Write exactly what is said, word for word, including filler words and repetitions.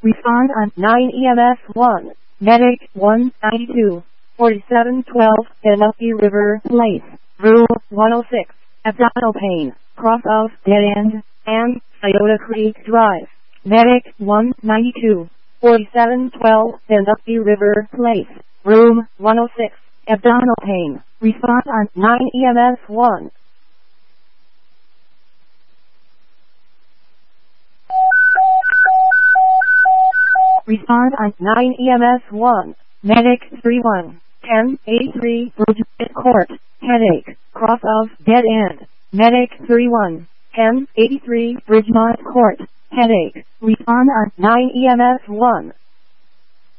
Respond on nine E M S one. Medic one ninety-two. forty-seven twelve, Penelope River Place. Room one oh six. Abdominal pain. Cross of Dead End and Scioto Creek Drive. Medic one ninety-two. forty-seven twelve, Penelope River Place. Room one oh six. Abdominal pain. Respond on nine E M S one. Respond on nine E M S one. Medic three one. ten eighty-three Bridgewood Court. Headache. Cross of Dead End. Medic three one. ten eighty-three Bridgemont Court. Headache. Respond on nine E M S one.